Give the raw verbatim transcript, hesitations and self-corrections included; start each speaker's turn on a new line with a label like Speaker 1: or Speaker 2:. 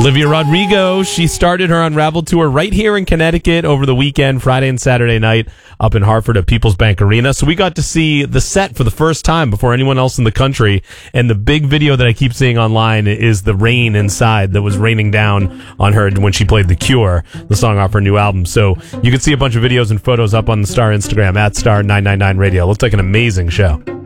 Speaker 1: Olivia Rodrigo, she started her Unraveled tour right here in Connecticut over the weekend, Friday and Saturday night, up in Hartford at People's Bank Arena. So we got to see the set for the first time before anyone else in the country. And the big video that I keep seeing online is the rain inside that was raining down on her when she played The Cure, the song off her new album. So you can see a bunch of videos and photos up on the Star Instagram, at Star nine nine nine Radio. Looks like an amazing show.